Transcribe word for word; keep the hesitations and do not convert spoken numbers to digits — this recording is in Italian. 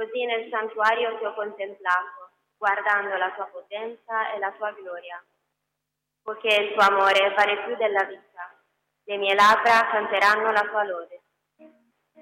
Così nel santuario ti ho contemplato, guardando la tua potenza e la tua gloria. Poiché il tuo amore vale più della vita, le mie labbra canteranno la tua lode.